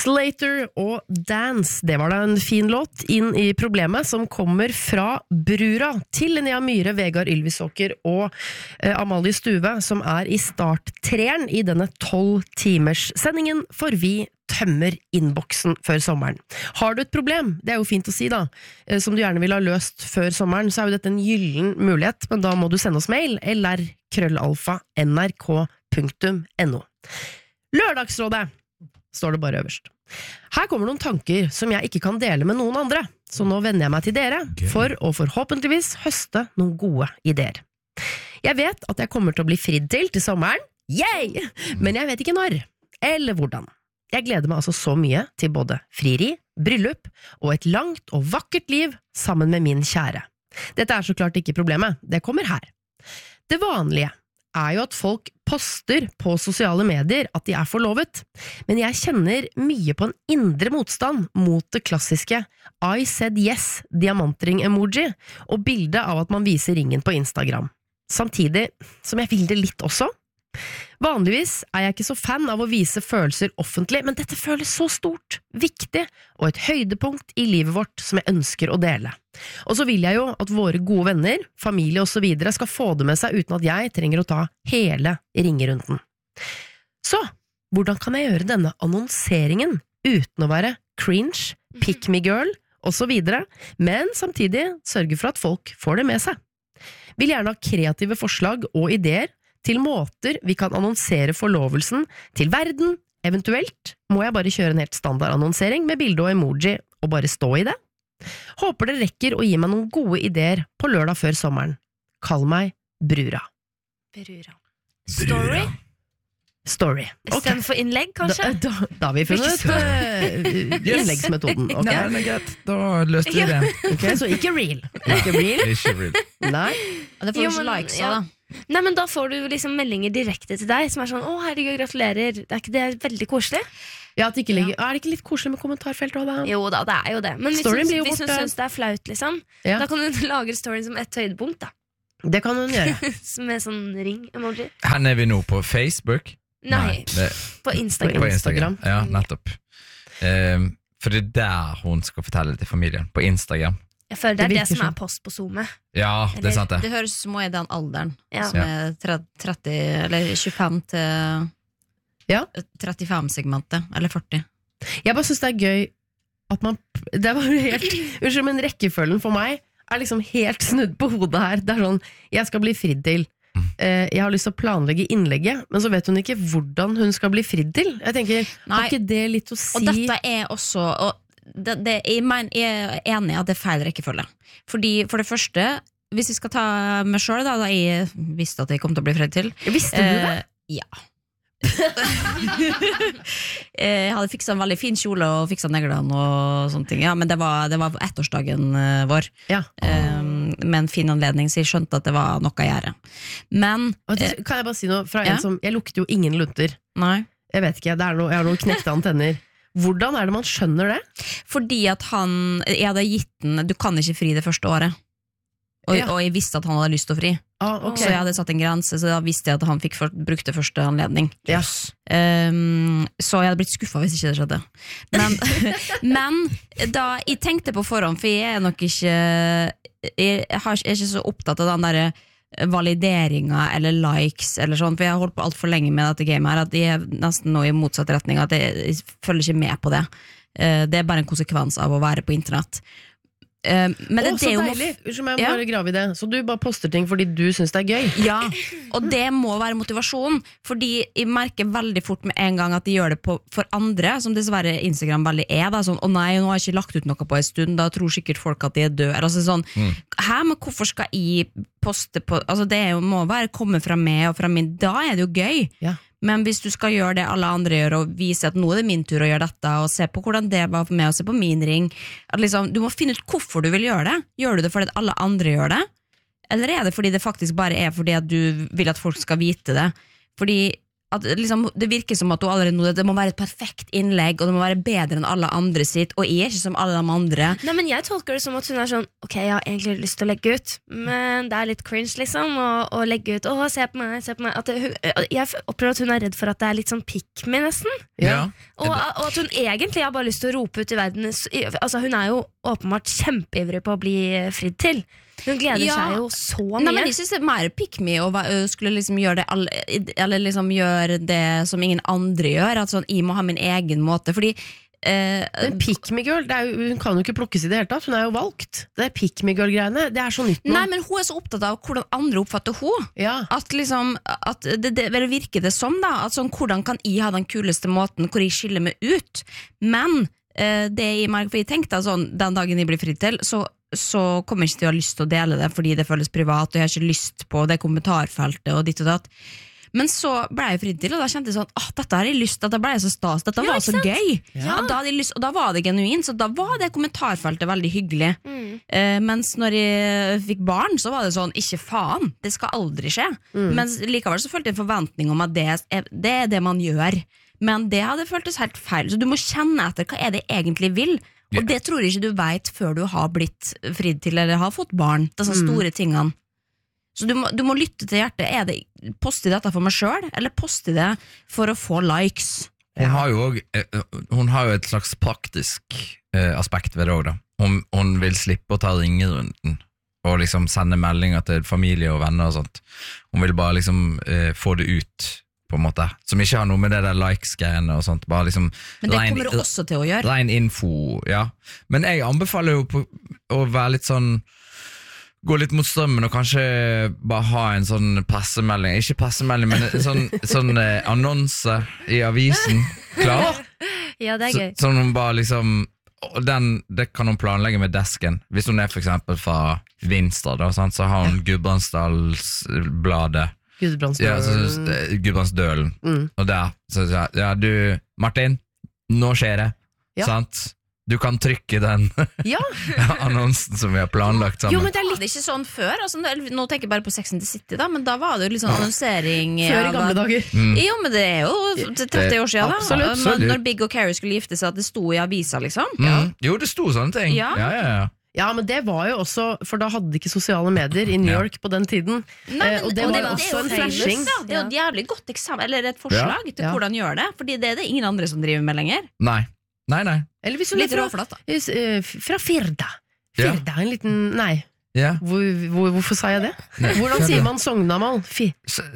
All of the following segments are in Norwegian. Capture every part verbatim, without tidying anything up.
Slater og Dance, det var da en fin låt inn i problemet som kommer fra Brura til Linnea Myhre, Vegard Ylvisåker og eh, Amalie Stuve, som er i starttreeren i denne tolv timers sendingen, for vi tømmer innboksen før sommeren. Har du et problem, det er jo fint å si da, eh, som du gjerne vil ha løst før sommeren, så er jo dette en gyllen mulighet, men da må du sende oss mail, lr krøllalfa nrk punktum no. Lørdagsrådet står det bare øverst. Her kommer noen tanker som jeg ikke kan dele med noen andre, så nå vender jeg meg til dere for å forhåpentligvis høste noen gode ideer. Jeg vet at jeg kommer til å bli fridd til til sommeren, yay! Men jeg vet ikke når, eller hvordan. Jeg gleder meg altså så mye til både frieri, bryllup og et langt og vakkert liv sammen med min kjære. Dette er så klart ikke problemet, det kommer her. Det vanlige er jo at folk poster på sosiale medier at de er forlovet, men jeg kjenner mye på en indre motstand mot det klassiske I said yes diamantring-emoji og bildet av at man viser ringen på Instagram. Samtidig som jeg vil det litt også. Vanligvis er jeg ikke så fan av å vise følelser offentlig, men dette føles så stort, viktig og et høydepunkt i livet vårt som jeg ønsker å dele. Og så vil jeg jo at våre gode venner, familie og så videre skal få det med seg uten at jeg trenger å ta hele ringerunden. Så, hvordan kan jeg gjøre denne annonseringen uten å være cringe, pick me girl og så videre, men samtidig sørge for at folk får det med seg? Vil gjerne ha kreative forslag og ideer til måter vi kan annonsere forlovelsen til verden, eventuelt må jeg bare kjøre en helt standard annonsering med bilde og emoji og bare stå i det. Håper det rekker å gi meg noen gode ideer på lørdag før sommeren. Kall meg Brura. Brura. Story? Story. Okay. Stedet for innlegg, kanskje? Da, da, da har vi funnet uh, innleggsmetoden. Okay? Nei, men greit, da løste vi det. Okay, så ikke real. Ikke real. Ikke real. Nei. Det får jo, men, likes, ja. Da. Nei, men da får du liksom meldinger direkte til deg som er sånn, å herregud, gratulerer, det er ikke det veldig koselig? Ja, at det ikke ligger, er det ikke litt koselig med kommentarfelt også, da? Jo da, det er jo det. Men hvis du, hvis du synes det er flaut, liksom, ja. Da kan du lage storyen som et høydepunkt, da. Det kan hun gjøre. Med sånn ring-emoji. Her er vi nå på Facebook. Nei, Nei det, på Instagram. På Instagram, ja, nettopp. Um, for det er der hun skal fortelle det til familien, på Instagram. Jeg føler det er det, det som er post på Zoom. Ja, det er sant det. Det høres som er den alderen, ja. Som er tretti, eller tjuefem til ja. trettifem segmentet, eller førti. Jeg bare synes det er gøy at man, det var helt, unnskyld, men rekkefølgen for meg er liksom helt snudd på hodet her. Det er sånn, jeg skal bli fridd til. Jeg har lyst til å planlegge innlegget, men så vet hun ikke hvordan hun skal bli fridd til. Jeg tenker, Nei. Har ikke det litt å si? Og dette er også... Og Det, det, jeg, men, jeg er enig i at det er feil rekkefølge. Fordi for det første, hvis vi skal ta meg selv da, da jeg visste at jeg kom til å bli fridd til. Visste du det? Eh, ja. Jeg hadde fikset en veldig fin kjole og fikset neglene og sånne ting, ja, men det var, det var ettårsdagen vår, ja. eh, med en fin anledning, så jeg skjønte at det var noe å gjøre. Men det, kan jeg bare si noe fra ja? En som, jeg lukter jo ingen lunter. Nei. Jeg vet ikke, det er noe, jeg har noen knekte antenner. Hvordan er det man skjønner det? Fordi at han, jeg hadde gitt den, du kan ikke fri det første året. Og, ja. og jeg visste at han hadde lyst til å fri. Ah, okay. Så jeg hadde satt en grense, så da visste jeg at han fikk for, brukte første anledning. Yes. Um, så jeg hadde blitt skuffet hvis ikke det skjedde. Men, men da jeg tenkte på forhånd, for jeg er nok ikke, jeg er ikke så opptatt av den der valideringer eller likes eller sånn, for jeg har holdt på alt for lenge med dette gamet her, at jeg er nesten nå i motsatt retning, at jeg, jeg følger ikke med på det. Det er bare en konsekvens av å være på internett. Men det, Åh, så det jo deilig! Unnskyld meg, ja. bare grav i det. Så du bare poster ting fordi du synes det er gøy? Ja, og det må være motivasjon, fordi jeg merker veldig fort med en gang at de gjør det på, for andre, som dessverre Instagram veldig er, da, sånn, å nei, nå har jeg ikke lagt ut noe på en stund, da tror sikkert folk at de er døde, altså sånn, mm. hæ, men hvorfor skal jeg poste på, altså det må være komme fra meg og fra min, da er det jo gøy, ja. Men hvis du skal gjøre det alle andre gjør, og vise at nå er det min tur å gjøre dette, og se på hvordan det var for meg, og se på min ring, at liksom, du må finne ut hvorfor du vil gjøre det. Gjør du det fordi at alle andre gjør det? Eller er det fordi det faktisk bare er fordi at du vil at folk skal vite det? Fordi at liksom, det virker som at hun allerede nå, det må være et perfekt innlegg, og det må være bedre enn alle andre sitt, og jeg er ikke som alle de andre. Nei, men jeg tolker det som at hun er sånn, ok, jeg har egentlig lyst til å legge ut, men det er litt cringe liksom, å, å legge ut, åh, se på meg, se på meg. At det, jeg opplever at hun er redd for at det er litt sånn pick me nesten. Ja. Og, og at hun egentlig har bare lyst til å rope ut i verden. Altså, hun er jo åpenbart kjempeivrig på å bli fridd til. Hun gleder ja. seg jo så mye. Nei, men jeg synes det er mer pick me å skulle liksom gjøre det alle, eller liksom gjøre det som ingen andre gjør, at sånn, jeg må ha min egen måte, fordi eh, men pick me girl, det er jo, hun kan jo ikke plukkes i det hele tatt, hun er jo valgt. Det er pick me girl-greiene, det er så nytt nå. Nei, men hun er så opptatt av hvordan andre oppfatter hun. Ja. At liksom, at det, det virker det som da, at sånn, hvordan kan jeg ha den kuleste måten, hvor jeg skiller meg ut, men eh, det jeg merker, for jeg tenkte sånn, den dagen jeg blir fritt til, så så kommer jeg ikke til å ha lyst til å dele det fordi det føles privat, og jeg har ikke lyst på det kommentarfeltet og ditt og datt. Men så ble jeg fridd til, og da kjente jeg sånn, åh, dette har jeg lyst, dette ble jeg så stas, dette ja, var så gøy. Ja. Da hadde jeg lyst, og da var det genuint, så da var det kommentarfeltet veldig hyggelig. Mm. Eh, mens når jeg fikk barn, så var det sånn, ikke faen, det skal aldri skje. Mm. Men likevel så følte jeg en forventning om at det er, det er det man gjør. Men det hadde føltes helt feil, så du må kjenne etter hva er det jeg egentlig vil. Og det tror jeg ikke du vet før du har blitt fridd til eller har fått barn. Det er sånne mm. store tingene. Så du må, du må lytte til hjertet. Er det, poster jeg dette for meg selv, eller poster jeg det for å få likes? Hun har jo, også, hun har jo et slags praktisk eh, aspekt ved det også da. Hun, hun vil slippe å ta ringerunden og liksom sende meldinger til familie og venner og sånt. Hun vil bare liksom eh, få det ut på en måte, som ikke har noe med det der likes-greiene og sånt, bare liksom men det rein, kommer du også til å gjøre rein info, ja, men jeg anbefaler jo på, å være litt sånn gå litt mot strømmen og kanskje bare ha en sånn pressemelding, ikke pressemelding, men en sånn, sånn eh, annonse i avisen, klar? Ja, det er gøy. Så, sånn hun bare liksom den, det kan hun planlegge med desken, hvis hun er for eksempel fra Vinstra da, sant? Så har hun Gudbrandsdalsbladet Gudbrandsdølen. Ja, Gudbrandsdølen. Mm. Og der, så ja, du, Martin, nå skjer det, ja. Sant? Du kan trykke den ja. annonsen som vi har planlagt sammen. Jo, men det er litt ikke sånn før, altså, nå tenker jeg bare på Sex and the City da, men da var det jo litt sånn annonsering. Før i gamle dager. Mm. Jo, men det er jo tretti år siden da. Absolutt. Når, når Big og Carrie skulle gifte seg, at det sto i avisa, liksom. Mm. Ja. Jo, det sto sånne ting. Ja, ja, ja, ja. Ja, men det var jo også, for da hadde de ikke sosiale medier i New York ja. på den tiden. Nei, men, eh, og det og var det, også det en flashing. Ja, det er jo et jævlig godt eksempel, eller et forslag ja. til ja. hvordan gjøre det, fordi det er det ingen andre som driver med lenger. Nei, nei, nei. Eller hvis hun litt er fra, råflatt da. Fra Firda. Firda, ja. en liten, nei. Ja. Hvor, hvor, hvorfor sa jeg det? Nei. Hvordan sier man Sognamal? Fi.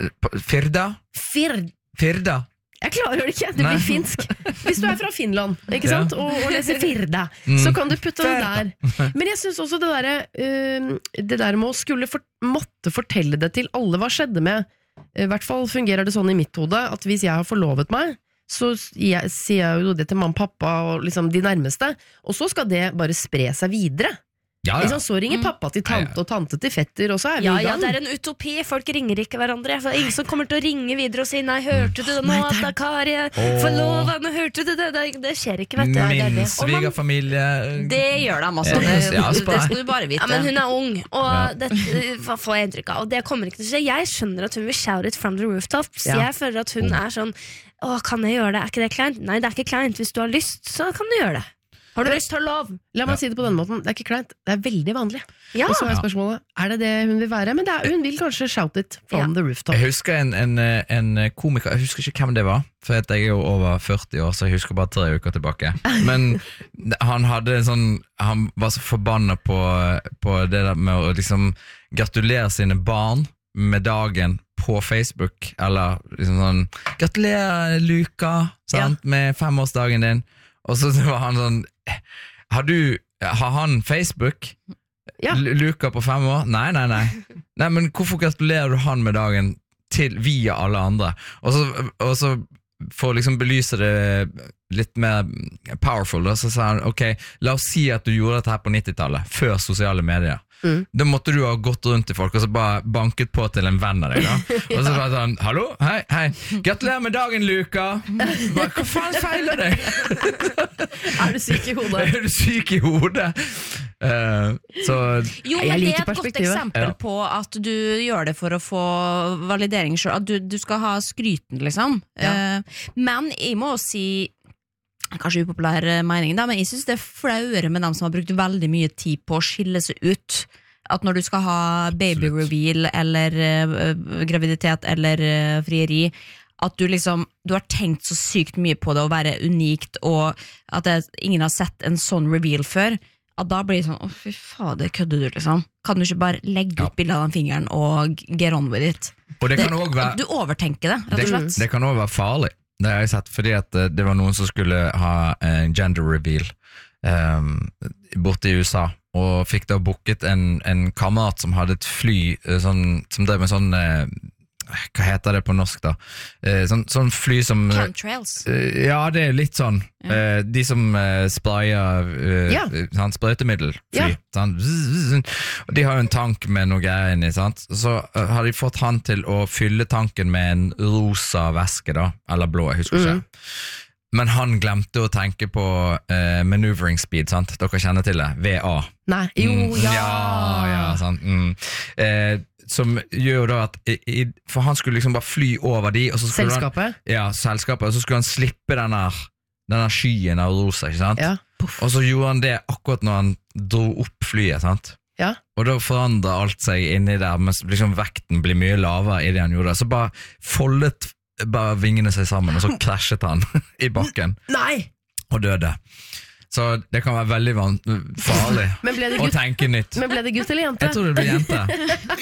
Firda? Firda. Firda. Jeg klarer det ikke, det blir Nei. finsk. Hvis du er fra Finland, ikke sant? Ja. Og, og leser Firda, mm. så kan du putte det der. Men jeg synes også det der, uh, det der med å skulle for, måtte fortelle det til alle, hva skjedde med, i hvert fall fungerer det sånn i mitt hode, at hvis jeg har forlovet meg, så jeg, sier jeg jo det til mamma, pappa og liksom de nærmeste, og så skal det bare spre seg videre. Ja, ja. Så ringer pappa til tante og tante til fetter, og så er vi ja, i gang. Ja, det er en utopi, folk ringer ikke hverandre. For ingen som kommer til å ringe videre og si nei, hørte du det nå, at det er Kari forlova, nå hørte du det, det, det skjer ikke, vet du. Min svigerfamilie. Det gjør de altså, det, det, det skal du bare vite. Ja, men hun er ung, og ja. det får jeg inntrykk av, og det kommer ikke til å skje. Jeg skjønner at hun vil shout it from the rooftops. Ja. Jeg føler at hun er sånn, å, kan jeg gjøre det, er ikke det kleint? Nei, det er ikke kleint, hvis du har lyst, så kan du gjøre det. Har du lyst til å lov? La meg ja. si det på denne måten. Det er ikke kleint, det er veldig vanlig. Ja. Og så er spørsmålet, er det det hun vil være? Men det er, hun vil kanskje shout it from ja. the rooftop. Jeg husker en, en, en komiker, jeg husker ikke hvem det var, for jeg er jo over førti år, så jeg husker bare tre uker tilbake. Men han hadde en sånn, han var så forbannet på, på det der med å liksom gratulere sine barn med dagen på Facebook, eller liksom sånn, gratulerer Luka, sant, ja. med femårsdagen din. Og så var han sånn, har du, har han Facebook? Ja. Luka på fem år? Nei, nei, nei. Nei, men hvorfor gratulerer du han med dagen til via alle andre? Og så, og så for å liksom belyse det litt mer powerful, da, så sa han, ok, la oss si at du gjorde dette her på nittitallet, før sosiale medier. Mm. Da måtte du ha gått rundt til folk og så bare banket på til en venn av deg da. Og så bare sånn, hallo, hei, hei, gratulerer med dagen, Luka. Bare, hva faen feiler deg? Er du syk i hodet? Er du syk i hodet? Uh, så Jo, Jeg men det liker er et godt perspektivet. eksempel Ja. på at du gjør det for å få validering selv, at du, du skal ha skryten liksom. Ja. Eh, men jeg må også si, kanskje upopulær mening da, men jeg synes det er flauere med dem som har brukt veldig mye tid på å skille seg ut. At når du skal ha baby Absolutt. reveal eller uh, graviditet eller uh, frieri, at du liksom, du har tenkt så sykt mye på det å være unikt, og at det, ingen har sett en sånn reveal før, at da blir det sånn, å fy fader, kødder du liksom? Kan du ikke bare legge ut Ja. bildet av den fingeren og get on with it? Og det Det, kan også være du overtenker det, rett og slett. Det, det kan også være farlig. Det har jeg sett, fordi at eh, det var noen som skulle ha en gender reveal um, borte i U S A, og fikk da booket en, en kamerat som hadde et fly, eh, sånn, som drev med sånn, eh, hva heter det på norsk da? Eh, sånn, sånn fly som... eh, Chemtrails. Eh, Ja, det er litt sånn. Ja. Eh, de som uh, sprayer uh, Ja. sånn, sprøytemiddel. Ja. Sånn, zzz, zzz, og de har jo en tank med noe greier inni, sant? Så uh, har de fått han til å fylle tanken med en rosa væske da, eller blå, jeg husker ikke. Mm. Men han glemte å tenke på uh, maneuvering speed, sant? Dere kjenner til det, V A. Nei, jo, Mm, ja. ja, ja, sant. Mm. Eh, som gjør jo da at i, i, for han skulle liksom bare fly over de, og så skulle han Selskapet? ja, selskapet, og så skulle han slippe denne, denne skyen av rosa, ikke sant? Ja. Og så gjorde han det akkurat når han dro opp flyet, sant? Ja. Og da forandret alt seg inni der, mens liksom vekten blir mye lavere i det han gjorde. Så bare foldet bare vingene seg sammen, og så krasjet han i bakken, Nei! og døde. Så det kan være veldig van- farlig Men ble det å gutt, tenke nytt. men ble det gutt eller jente? Jeg tror det blir jente.